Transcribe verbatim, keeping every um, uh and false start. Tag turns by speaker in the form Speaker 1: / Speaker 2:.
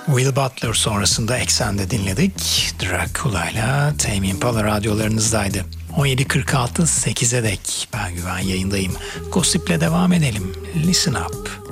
Speaker 1: Will Butler sonrasında Eksende dinledik. Dracula ile Tame Impala radyolarınızdaydı. on yedi kırk altı sekize dek ben Güven yayındayım. Gossip'le devam edelim. Listen up.